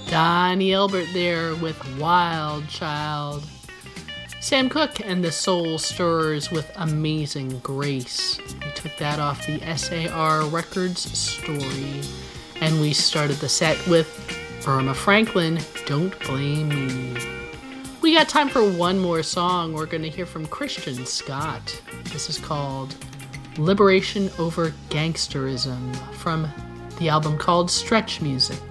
Donnie Elbert there with Wild Child. Sam Cooke and the Soul Stirrers with Amazing Grace. We took that off the SAR Records Story. And we started the set with Irma Franklin, Don't Blame Me. We got time for one more song. We're going to hear from Christian Scott. This is called Liberation Over Gangsterism from the album called Stretch Music.